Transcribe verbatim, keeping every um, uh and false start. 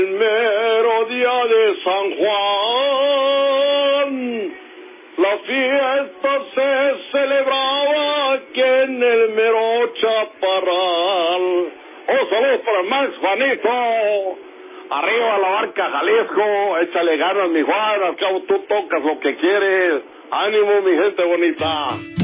El mero día de San Juan, la fiesta se celebraba aquí en el mero Chaparral. Oh, saludos para Max, Juanito. Arriba la barca Jalisco, échale ganas, mi Juan, al cabo tú tocas lo que quieres. Ánimo, mi gente bonita.